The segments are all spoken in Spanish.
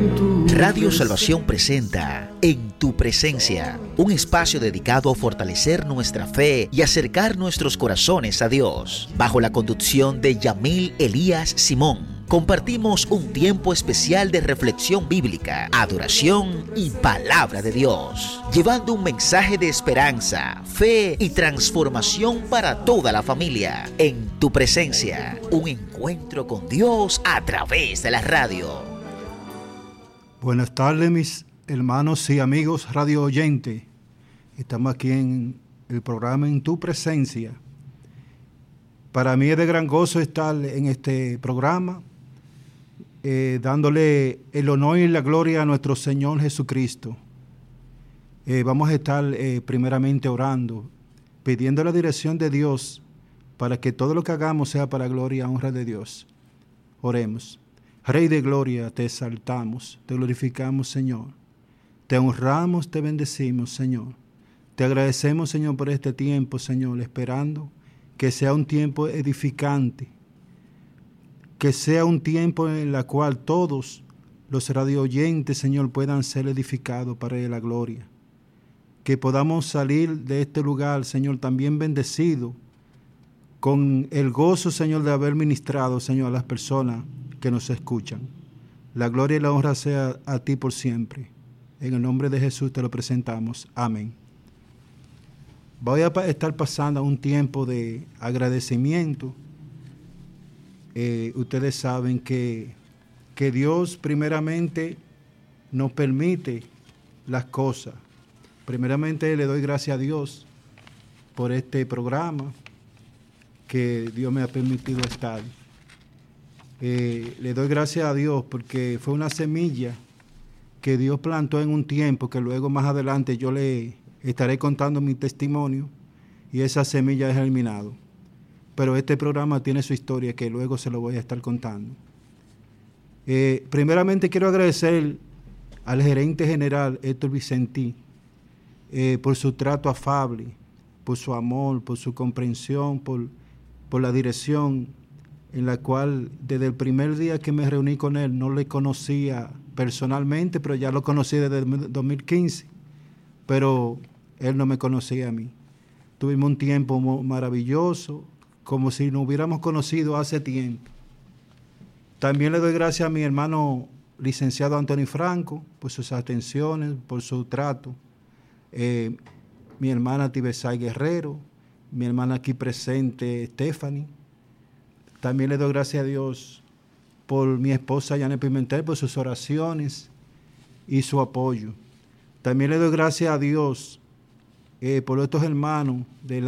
Radio Salvación presenta En tu presencia, un espacio dedicado a fortalecer nuestra fe y acercar nuestros corazones a Dios. Bajo la conducción de Yamil Elías Simón, compartimos un tiempo especial de reflexión bíblica, adoración y palabra de Dios, llevando un mensaje de esperanza, fe y transformación para toda la familia. En tu presencia, un encuentro con Dios a través de la radio. Buenas tardes, mis hermanos y amigos radio oyentes. Estamos aquí en el programa En tu presencia. Para mí es de gran gozo estar en este programa, dándole el honor y la gloria a nuestro Señor Jesucristo. Vamos a estar primeramente orando, pidiendo la dirección de Dios para que todo lo que hagamos sea para gloria y honra de Dios. Oremos. Rey de gloria, te exaltamos, te glorificamos, Señor. Te honramos, te bendecimos, Señor. Te agradecemos, Señor, por este tiempo, Señor, esperando que sea un tiempo edificante, que sea un tiempo en el cual todos los radio oyentes, Señor, puedan ser edificados para la gloria. Que podamos salir de este lugar, Señor, también bendecido, con el gozo, Señor, de haber ministrado, Señor, a las personas que nos escuchan. La gloria y la honra sea a ti por siempre. En el nombre de Jesús te lo presentamos. Amén. Voy a estar pasando un tiempo de agradecimiento. Ustedes saben que Dios primeramente nos permite las cosas. Primeramente le doy gracias a Dios por este programa que Dios me ha permitido estar. Le doy gracias a Dios porque fue una semilla que Dios plantó en un tiempo que luego más adelante yo le estaré contando mi testimonio y esa semilla es germinado. Pero este programa tiene su historia que luego se lo voy a estar contando. Primeramente quiero agradecer al gerente general Héctor Vicentí por su trato afable, por su amor, por su comprensión, por la dirección en la cual desde el primer día que me reuní con él, no le conocía personalmente, pero ya lo conocí desde el 2015, pero él no me conocía a mí. Tuvimos un tiempo maravilloso, como si nos hubiéramos conocido hace tiempo. También le doy gracias a mi hermano licenciado Anthony Franco, por sus atenciones, por su trato. Mi hermana Tibesay Guerrero, mi hermana aquí presente Stephanie. También le doy gracias a Dios por mi esposa Janet Pimentel, por sus oraciones y su apoyo. También le doy gracias a Dios por estos hermanos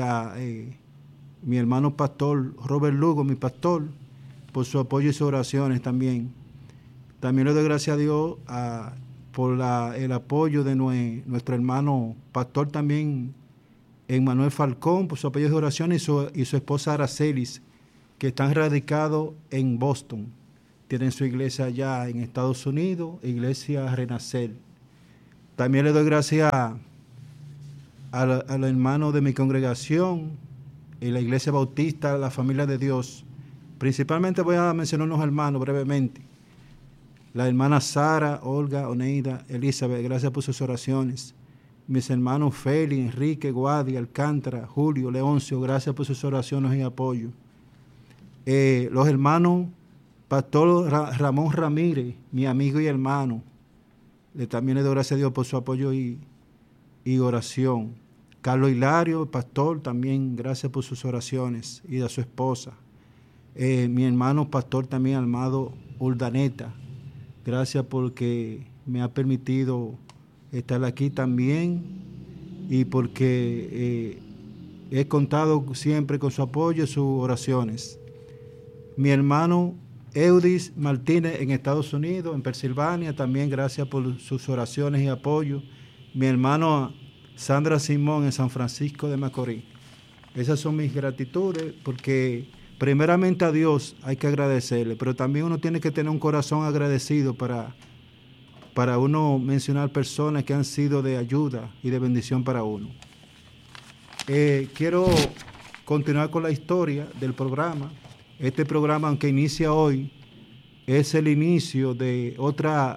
mi hermano pastor Robert Lugo, mi pastor, por su apoyo y sus oraciones también. También le doy gracias a Dios por el apoyo de nuestro hermano pastor también, Emmanuel Falcón, por su apoyo y oraciones, y su esposa Aracelis, que están radicados en Boston. Tienen su iglesia allá en Estados Unidos, Iglesia Renacer. También le doy gracias a los hermanos de mi congregación, en la Iglesia Bautista, la Familia de Dios. Principalmente voy a mencionar unos hermanos brevemente. La hermana Sara, Olga, Oneida, Elizabeth, gracias por sus oraciones. Mis hermanos Feli, Enrique, Guadi, Alcántara, Julio, Leoncio, gracias por sus oraciones y apoyo. Los hermanos Pastor Ramón Ramírez, mi amigo y hermano, también le doy gracias a Dios por su apoyo y oración. Carlos Hilario, pastor, también gracias por sus oraciones, y a su esposa. Mi hermano pastor también, Almado Urdaneta, gracias porque me ha permitido estar aquí también y porque he contado siempre con su apoyo y sus oraciones. Mi hermano Eudis Martínez en Estados Unidos, en Pensilvania, también gracias por sus oraciones y apoyo. Mi hermano Sandra Simón en San Francisco de Macorís. Esas son mis gratitudes porque primeramente a Dios hay que agradecerle, pero también uno tiene que tener un corazón agradecido para uno mencionar personas que han sido de ayuda y de bendición para uno. Quiero continuar con la historia del programa. Este programa, aunque inicia hoy, es el inicio de otra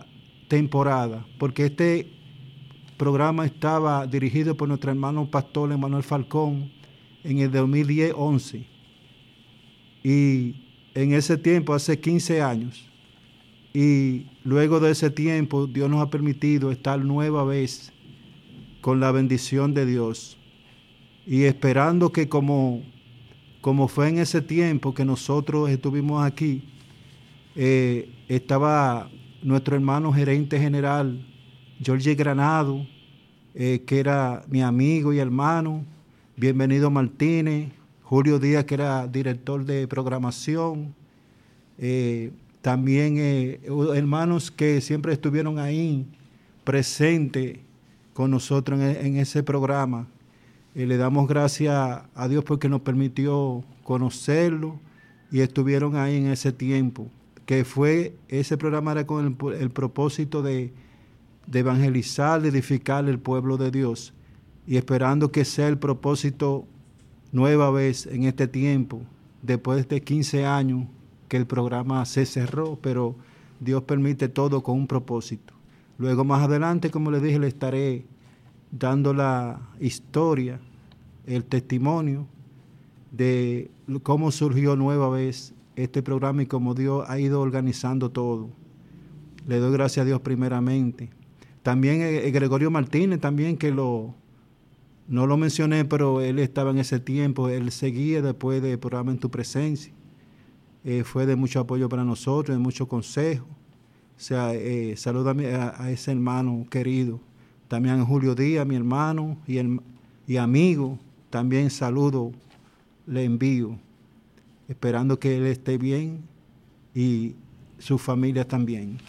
temporada, porque este programa estaba dirigido por nuestro hermano pastor Emanuel Falcón en el 2010-11, y en ese tiempo, hace 15 años, y luego de ese tiempo Dios nos ha permitido estar nueva vez con la bendición de Dios, y esperando que como fue en ese tiempo que nosotros estuvimos aquí, estaba nuestro hermano gerente general Jorge Granado, que era mi amigo y hermano, Bienvenido Martínez, Julio Díaz, que era director de programación, también hermanos que siempre estuvieron ahí presentes con nosotros en ese programa. Le damos gracias a Dios porque nos permitió conocerlo y estuvieron ahí en ese tiempo, que fue, ese programa era con el propósito de evangelizar, de edificar el pueblo de Dios, y esperando que sea el propósito nueva vez en este tiempo, después de 15 años que el programa se cerró, pero Dios permite todo con un propósito. Luego más adelante, como les dije, le estaré dando la historia, el testimonio de cómo surgió nueva vez este programa y cómo Dios ha ido organizando todo. Le doy gracias a Dios primeramente. También Gregorio Martínez, también que no lo mencioné, pero él estaba en ese tiempo, él seguía después del programa En Tu Presencia. Fue de mucho apoyo para nosotros, de mucho consejo. O sea, saluda a ese hermano querido. También a Julio Díaz, mi hermano y amigo, también saludo, le envío, esperando que él esté bien y su familia también.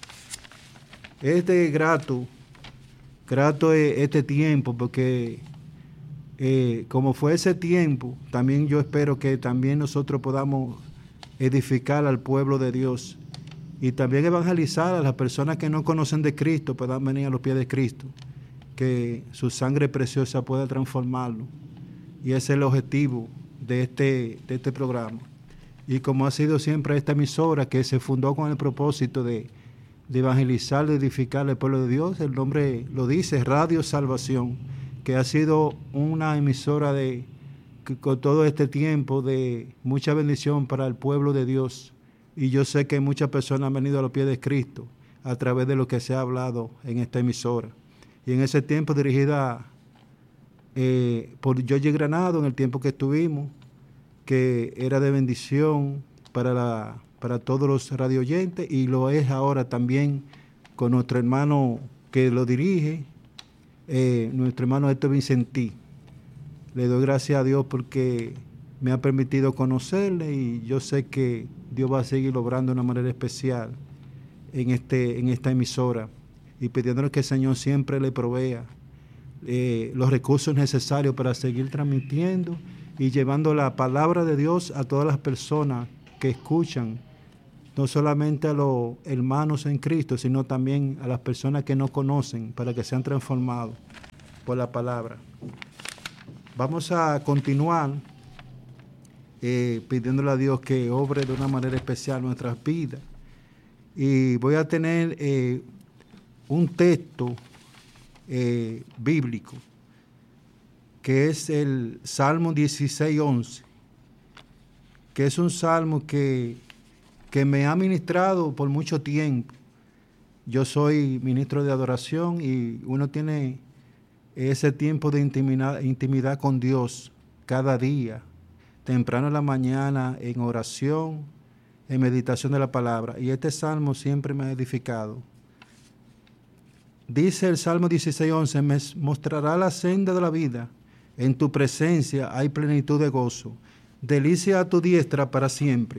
Grato este tiempo, porque como fue ese tiempo, también yo espero que también nosotros podamos edificar al pueblo de Dios y también evangelizar a las personas que no conocen de Cristo, puedan venir a los pies de Cristo, que su sangre preciosa pueda transformarlo. Y ese es el objetivo de este programa. Y como ha sido siempre esta emisora, que se fundó con el propósito de evangelizar, de edificar el pueblo de Dios, el nombre lo dice, Radio Salvación, que ha sido una emisora con todo este tiempo de mucha bendición para el pueblo de Dios. Y yo sé que muchas personas han venido a los pies de Cristo a través de lo que se ha hablado en esta emisora. Y en ese tiempo dirigida por Jorge Granado, en el tiempo que estuvimos, que era de bendición para todos los radio oyentes, y lo es ahora también con nuestro hermano que lo dirige, nuestro hermano Héctor Vicentí. Le doy gracias a Dios porque me ha permitido conocerle, y yo sé que Dios va a seguir obrando de una manera especial en esta emisora, y pidiéndole que el Señor siempre le provea los recursos necesarios para seguir transmitiendo y llevando la palabra de Dios a todas las personas que escuchan, no solamente a los hermanos en Cristo, sino también a las personas que no conocen, para que sean transformados por la palabra. Vamos a continuar pidiéndole a Dios que obre de una manera especial nuestras vidas. Y voy a tener un texto bíblico, que es el Salmo 16:11, que es un salmo que me ha ministrado por mucho tiempo. Yo soy ministro de adoración y uno tiene ese tiempo de intimidad con Dios cada día, temprano en la mañana, en oración, en meditación de la palabra. Y este salmo siempre me ha edificado. Dice el Salmo 16:11, me mostrará la senda de la vida, en tu presencia hay plenitud de gozo, delicia a tu diestra para siempre.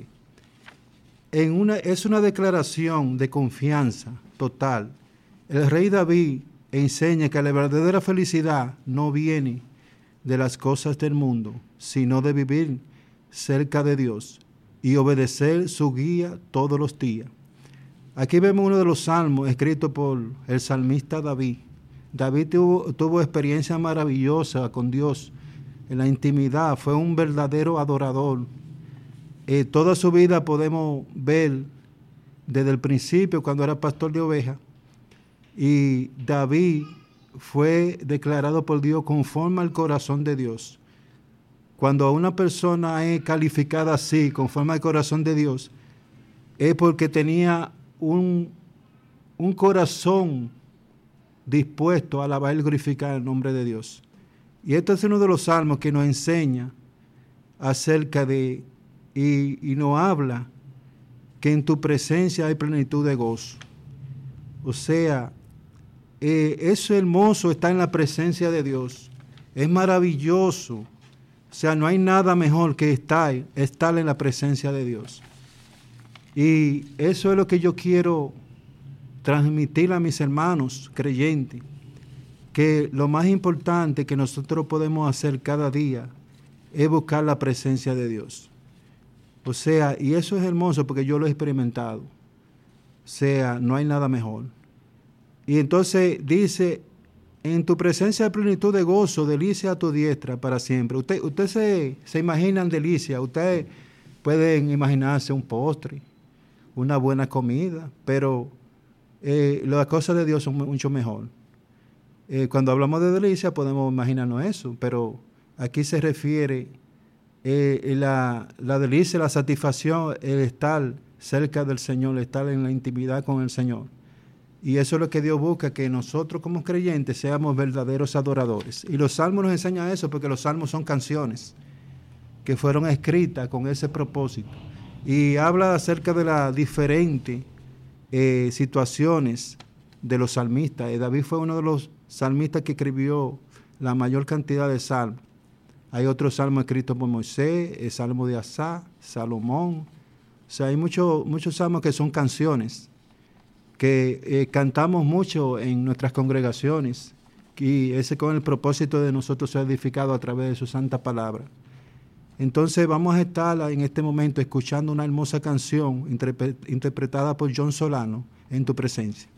Es una declaración de confianza total. El rey David enseña que la verdadera felicidad no viene de las cosas del mundo, sino de vivir cerca de Dios y obedecer su guía todos los días. Aquí vemos uno de los salmos escritos por el salmista David. David tuvo experiencia maravillosa con Dios en la intimidad, fue un verdadero adorador. Toda su vida podemos ver desde el principio, cuando era pastor de ovejas, Y David fue declarado por Dios conforme al corazón de Dios. Cuando una persona es calificada así, conforme al corazón de Dios, es porque tenía un corazón dispuesto a alabar y glorificar el nombre de Dios. Y este es uno de los salmos que nos enseña acerca de, y nos habla, que en tu presencia hay plenitud de gozo. O sea, eso hermoso está en la presencia de Dios. Es maravilloso. O sea, no hay nada mejor que estar en la presencia de Dios. Y eso es lo que yo quiero transmitir a mis hermanos creyentes, que lo más importante que nosotros podemos hacer cada día es buscar la presencia de Dios. O sea, y eso es hermoso porque yo lo he experimentado. O sea, no hay nada mejor. Y entonces dice, en tu presencia hay plenitud de gozo, delicia a tu diestra para siempre. Usted se imaginan delicia, ustedes pueden imaginarse un postre, una buena comida, pero las cosas de Dios son mucho mejor. Cuando hablamos de delicia podemos imaginarnos eso, pero aquí se refiere la delicia, la satisfacción, el estar cerca del Señor, el estar en la intimidad con el Señor. Y eso es lo que Dios busca, que nosotros como creyentes seamos verdaderos adoradores. Y los salmos nos enseñan eso, porque los salmos son canciones que fueron escritas con ese propósito. Y habla acerca de las diferentes situaciones de los salmistas. David fue uno de los salmistas que escribió la mayor cantidad de salmos. Hay otros salmos escritos por Moisés, el salmo de Asaf, Salomón. O sea, hay muchos salmos que son canciones que cantamos mucho en nuestras congregaciones, y ese con el propósito de nosotros ser edificados a través de su santa palabra. Entonces vamos a estar en este momento escuchando una hermosa canción interpretada por John Solano, En tu presencia.